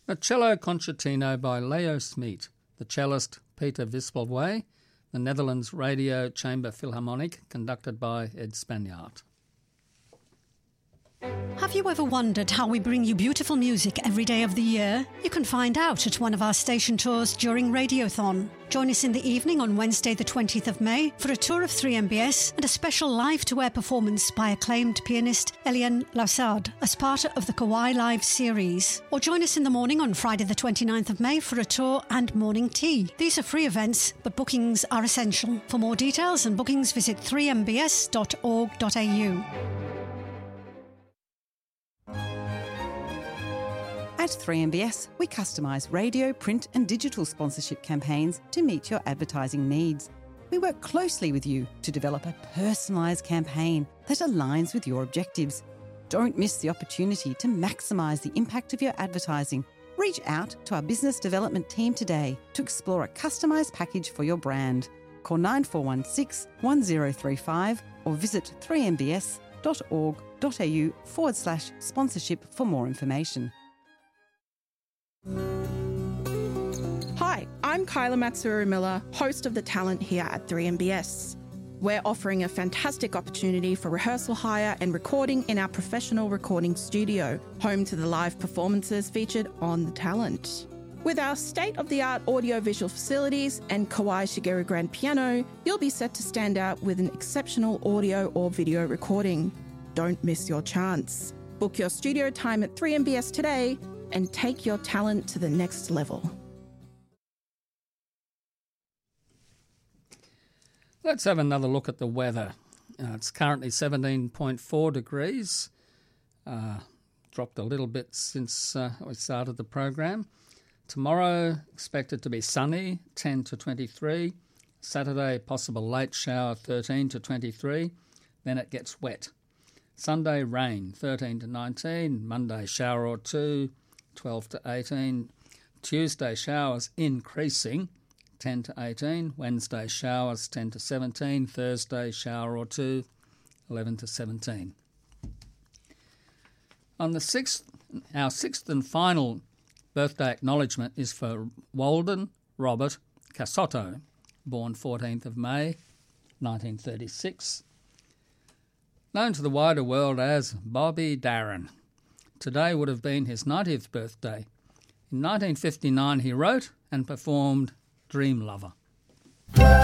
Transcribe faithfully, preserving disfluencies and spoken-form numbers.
A cello concertino by Leo Smeet, the cellist Peter Wispelwey, the Netherlands Radio Chamber Philharmonic, conducted by Ed Spaniard. Have you ever wondered how we bring you beautiful music every day of the year? You can find out at one of our station tours during Radiothon. Join us in the evening on Wednesday the twentieth of May for a tour of three M B S and a special live-to-air performance by acclaimed pianist Eliane Lausard as part of the Kawai Live series. Or join us in the morning on Friday the twenty-ninth of May for a tour and morning tea. These are free events, but bookings are essential. For more details and bookings, visit three m b s dot org dot a u. At three M B S, we customise radio, print and digital sponsorship campaigns to meet your advertising needs. We work closely with you to develop a personalised campaign that aligns with your objectives. Don't miss the opportunity to maximise the impact of your advertising. Reach out to our business development team today to explore a customised package for your brand. Call nine four one six, one zero three five or visit three m b s dot org dot a u forward slash sponsorship for more information. Hi, I'm Kyla Matsuru-Miller, host of The Talent here at three M B S. We're offering a fantastic opportunity for rehearsal hire and recording in our professional recording studio, home to the live performances featured on The Talent. With our state-of-the-art audio-visual facilities and Kawai Shigeru grand piano, you'll be set to stand out with an exceptional audio or video recording. Don't miss your chance. Book your studio time at three M B S today and take your talent to the next level. Let's have another look at the weather. Uh, it's currently seventeen point four degrees. Uh, dropped a little bit since uh, we started the program. Tomorrow, expected to be sunny, ten to twenty-three. Saturday, possible late shower, thirteen to twenty-three. Then it gets wet. Sunday, rain, thirteen to nineteen. Monday, shower or two, twelve to eighteen. Tuesday, showers increasing, ten to eighteen. Wednesday, showers, ten to seventeen. Thursday, shower or two, eleven to seventeen. On the sixth, our sixth and final birthday acknowledgement is for Walden Robert Casotto, born fourteenth of May, nineteen thirty-six. Known to the wider world as Bobby Darin. Today would have been his ninetieth birthday. In nineteen fifty-nine he wrote and performed Dream Lover.